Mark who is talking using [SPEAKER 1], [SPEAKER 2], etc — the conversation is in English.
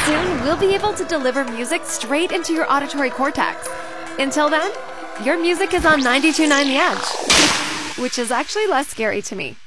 [SPEAKER 1] Soon, we'll be able to deliver music straight into your auditory cortex. Until then, your music is on 92.9 The Edge, which is actually less scary to me.